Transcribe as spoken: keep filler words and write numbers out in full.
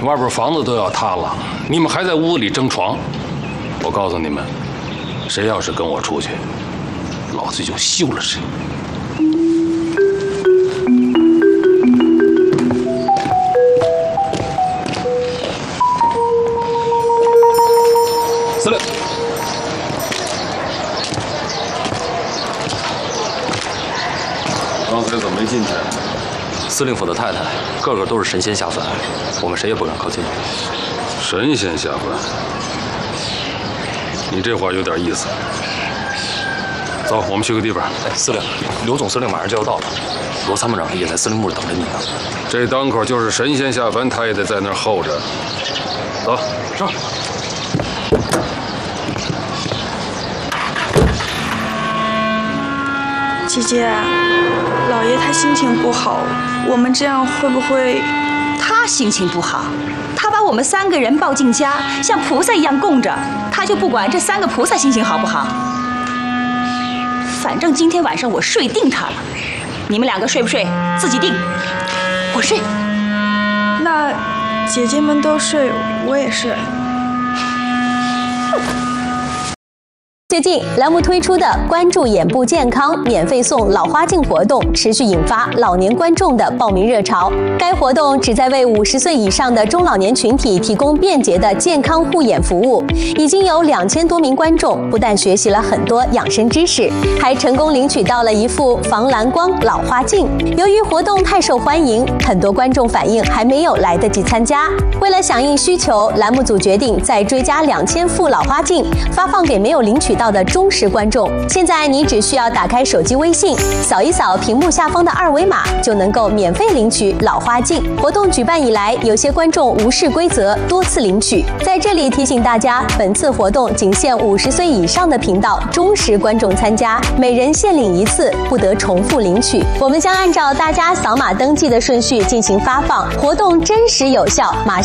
外边房子都要塌了，你们还在屋子里争床。我告诉你们，谁要是跟我出去，老子就休了谁。司令。 刚才怎么没进去？ 司令府的太太个个都是神仙下凡，我们谁也不敢靠近。 神仙下凡？你这话有点意思。走，我们去个地方。 哎，司令，刘总司令马上就要到了，罗参谋长也在司令部里等着你呢。 这当口就是神仙下凡，他也得在那儿候着。走，上。 姐姐，老爷他心情不好，我们这样会不会？ 他心情不好，他把我们三个人抱进家，像菩萨一样供着，他就不管这三个菩萨心情好不好。反正今天晚上我睡定他了，你们两个睡不睡自己定。我睡。 那姐姐们都睡，我也睡。 最近，栏目推出的“关注眼部健康”免费送老花镜活动持续引发老年观众的报名热潮。该活动旨在为五十岁以上的中老年群体提供便捷的健康护眼服务。已经有两千多名观众不但学习了很多养生知识，还成功领取到了一副防蓝光老花镜。由于活动太受欢迎，很多观众反映还没有来得及参加。为了响应需求，栏目组决定再追加两千副老花镜，发放给没有领取到的忠实观众。现在你只需要打开手机微信，扫一扫屏幕下方的二维码，就能够免费领取老花镜。活动举办以来，有些观众无视规则，多次领取。在这里提醒大家，本次活动仅限五十岁以上的频道忠实观众参加，每人限领一次，不得重复领取。我们将按照大家扫码登记的顺序进行发放，活动真实有效，马上。